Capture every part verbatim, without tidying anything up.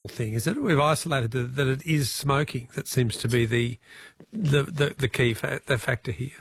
thing, is it? We've isolated that, that it is smoking that seems to be the the the, the key fa- the factor here.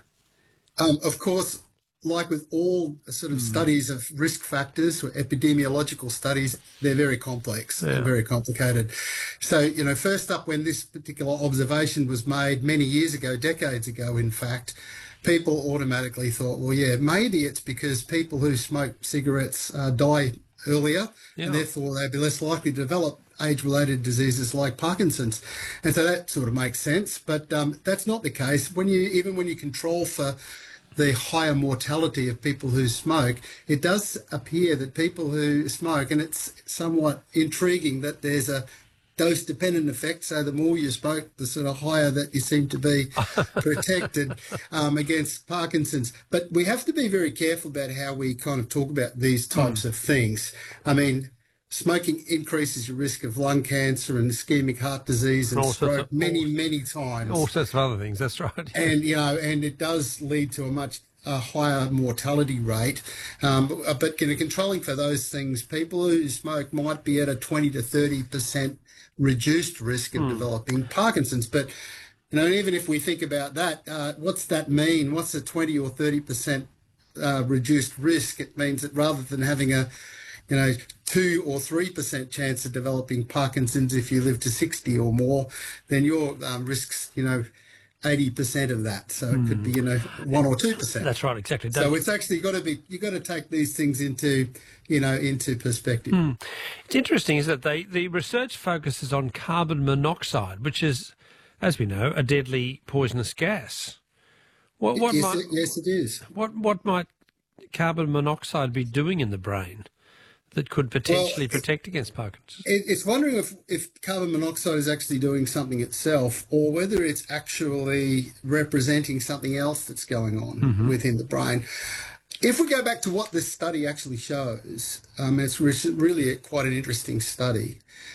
Um, of course, like with all sort of mm. studies of risk factors or epidemiological studies, they're very complex yeah. and very complicated. So, you know, first up, when this particular observation was made many years ago, decades ago, in fact, people automatically thought, well, yeah, maybe it's because people who smoke cigarettes uh, die earlier yeah. and therefore they'd be less likely to develop age-related diseases like Parkinson's. And so that sort of makes sense. But um, that's not the case. When you even when you control for the higher mortality of people who smoke, it does appear that people who smoke, and it's somewhat intriguing that there's a dose-dependent effect, so the more you smoke, the sort of higher that you seem to be protected um, against Parkinson's. But we have to be very careful about how we kind of talk about these types mm. of things. I mean, smoking increases your risk of lung cancer and ischemic heart disease and stroke of, many, all, many times. All sorts of other things, that's right. And, you know, and it does lead to a much a higher mortality rate. Um, but, but you know, controlling for those things, people who smoke might be at a twenty to thirty percent reduced risk of mm. developing Parkinson's. But, you know, even if we think about that, uh, what's that mean? What's a twenty or thirty percent uh, reduced risk? It means that rather than having a you know, two or three percent chance of developing Parkinson's if you live to sixty or more, then your um, risks, you know, eighty percent of that. So mm. it could be, you know, one or two percent. That's right, exactly. So it's actually got to be, you've got to take these things into, you know, into perspective. Mm. It's interesting is that they, the research focuses on carbon monoxide, which is, as we know, a deadly poisonous gas. What, what yes, might, it, yes, it is. What, what might carbon monoxide be doing in the brain that could potentially well, protect against Parkinson's? It, it's wondering if, if carbon monoxide is actually doing something itself or whether it's actually representing something else that's going on mm-hmm. within the brain. If we go back to what this study actually shows, um, it's really a, quite an interesting study,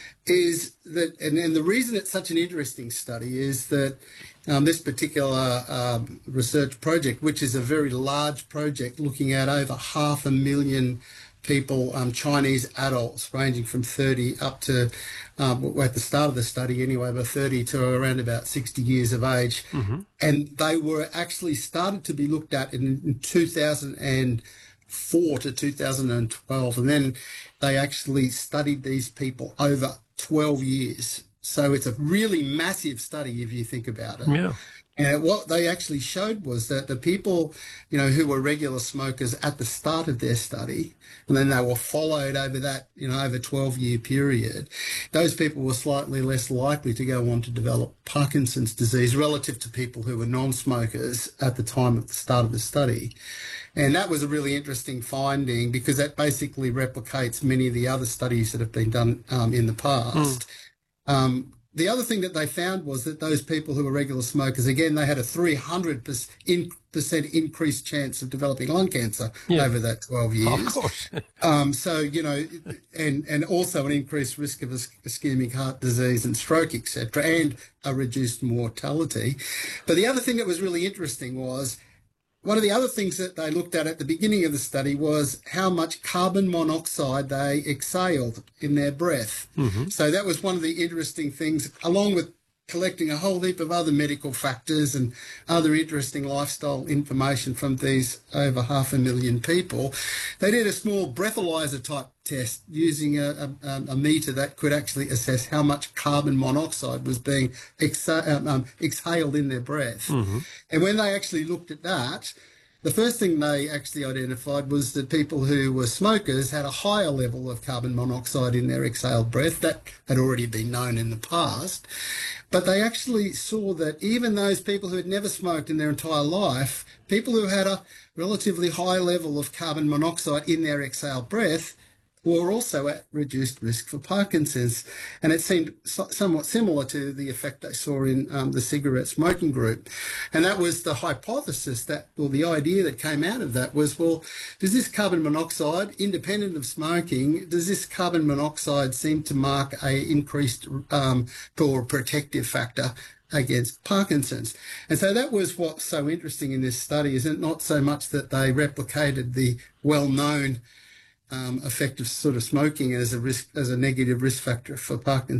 is that, and, and the reason it's such an interesting study is that um, this particular um, research project, which is a very large project looking at over half a million people, um, Chinese adults ranging from thirty up to, um, at the start of the study anyway, about thirty to around about sixty years of age. Mm-hmm. And they were actually started to be looked at in, in two thousand four to two thousand twelve. And then they actually studied these people over twelve years. So it's a really massive study if you think about it. Yeah. And what they actually showed was that the people, you know, who were regular smokers at the start of their study, and then they were followed over that, you know, over a twelve-year period, those people were slightly less likely to go on to develop Parkinson's disease relative to people who were non-smokers at the time of the start of the study. And that was a really interesting finding because that basically replicates many of the other studies that have been done um, in the past. Mm. Um, The other thing that they found was that those people who were regular smokers, again, they had a three hundred percent increased chance of developing lung cancer yeah. over that twelve years. Of course. um, so, you know, and, and also an increased risk of ischemic heart disease and stroke, et cetera, and a reduced mortality. But the other thing that was really interesting was one of the other things that they looked at at the beginning of the study was how much carbon monoxide they exhaled in their breath. Mm-hmm. So that was one of the interesting things, along with collecting a whole heap of other medical factors and other interesting lifestyle information from these over half a million people. They did a small breathalyzer type test using a, a, a meter that could actually assess how much carbon monoxide was being exa- um, exhaled in their breath. Mm-hmm. And when they actually looked at that, the first thing they actually identified was that people who were smokers had a higher level of carbon monoxide in their exhaled breath. That had already been known in the past. But they actually saw that even those people who had never smoked in their entire life, people who had a relatively high level of carbon monoxide in their exhaled breath, were also at reduced risk for Parkinson's. And it seemed so, somewhat similar to the effect they saw in um, the cigarette smoking group. And that was the hypothesis that, or the idea that came out of that was, well, does this carbon monoxide, independent of smoking, does this carbon monoxide seem to mark a increased um, or protective factor against Parkinson's? And so that was what's so interesting in this study, is it not so much that they replicated the well-known Um, effect of sort of smoking as a risk, as a negative risk factor for Parkinson's.